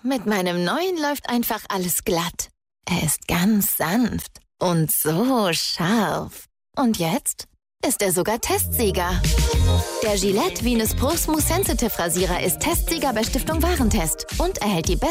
mit meinem neuen läuft einfach alles glatt. Er ist ganz sanft und so scharf. Und jetzt ist er sogar Testsieger. Der Gillette Venus Pro Smooth Sensitive Rasierer ist Testsieger bei Stiftung Warentest und erhält die beste